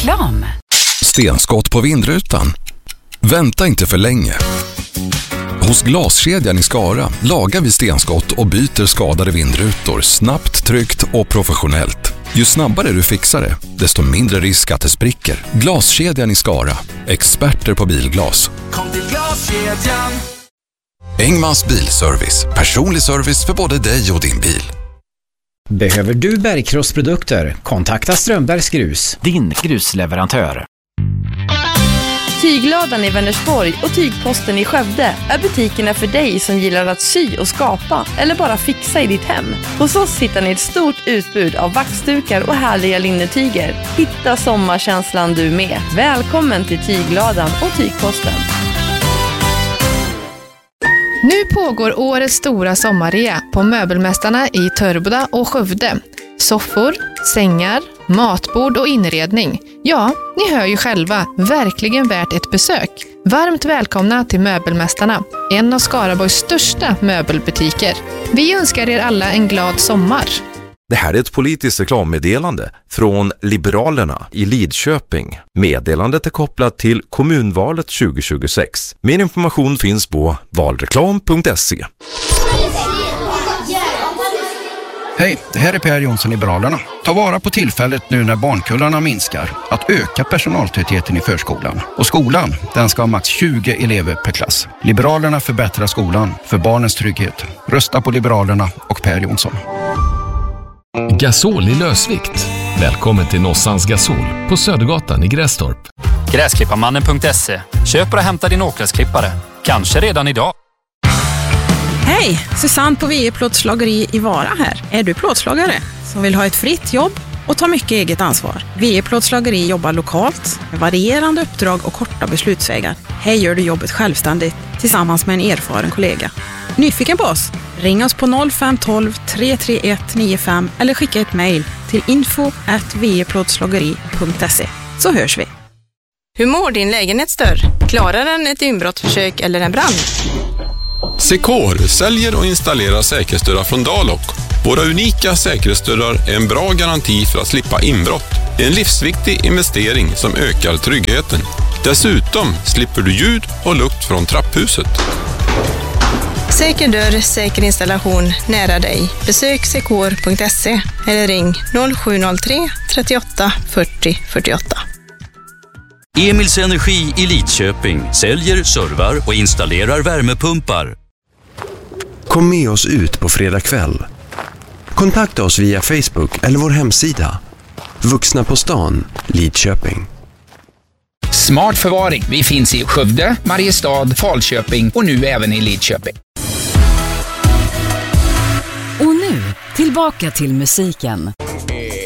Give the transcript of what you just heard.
Reklam. Stenskott på vindrutan? Vänta inte för länge. Hos Glaskedjan i Skara lagar vi stenskott och byter skadade vindrutor snabbt, tryggt och professionellt. Ju snabbare du fixar det, desto mindre risk att det spricker. Glaskedjan i Skara. Experter på bilglas. Kom till Glaskedjan. Engmans bilservice. Personlig service för både dig och din bil. Behöver du bergkrossprodukter? Kontakta Strömbergs Grus. Din grusleverantör. Tygladan i Vänersborg och Tygposten i Skövde är butikerna för dig som gillar att sy och skapa eller bara fixa i ditt hem. Hos oss hittar ni ett stort utbud av vaxdukar och härliga linnetyger. Hitta sommarkänslan du med. Välkommen till Tygladan och Tygposten. Nu pågår årets stora sommarrea på Möbelmästarna i Törboda och Skövde. Soffor, sängar, matbord och inredning. Ja, ni hör ju själva, verkligen värt ett besök. Varmt välkomna till Möbelmästarna, en av Skaraborgs största möbelbutiker. Vi önskar er alla en glad sommar. Det här är ett politiskt reklammeddelande från Liberalerna i Lidköping. Meddelandet är kopplat till kommunvalet 2026. Mer information finns på valreklam.se. Hej, det här är Per Jonsson, Liberalerna. Ta vara på tillfället nu när barnkullarna minskar att öka personaltätheten i förskolan. Och skolan, den ska ha max 20 elever per klass. Liberalerna förbättrar skolan för barnens trygghet. Rösta på Liberalerna och Per Jonsson. Gasol i lösvikt. Välkommen till Nossans Gasol på Södergatan i Grästorp. Gräsklipparmannen.se. Köp och hämta din åkgräsklippare. Kanske redan idag. Hej, Susanne på VE Plåtslageri i Vara här. Är du plåtslagare som vill ha ett fritt jobb och ta mycket eget ansvar? VE Plåtslageri jobbar lokalt med varierande uppdrag och korta beslutsvägar. Här gör du jobbet självständigt tillsammans med en erfaren kollega. Nyfiken på oss? Ring oss på 0512 331 95 eller skicka ett mejl till info@veplåtslageri.se så hörs vi. Hur mår din lägenhetsdörr? Klarar den ett inbrottsförsök eller en brand? Secor säljer och installerar säkerhetsdörrar från Dalok. Våra unika säkerhetsdörrar är en bra garanti för att slippa inbrott. Det är en livsviktig investering som ökar tryggheten. Dessutom slipper du ljud och lukt från trapphuset. Säker dörr, säker installation nära dig. Besök secor.se eller ring 0703 38 40 48. Emils Energi i Lidköping säljer, servar och installerar värmepumpar. Kom med oss ut på fredag kväll. Kontakta oss via Facebook eller vår hemsida. Vuxna på stan, Lidköping. Smart förvaring. Vi finns i Skövde, Mariestad, Falköping och nu även i Lidköping. Och nu, tillbaka till musiken.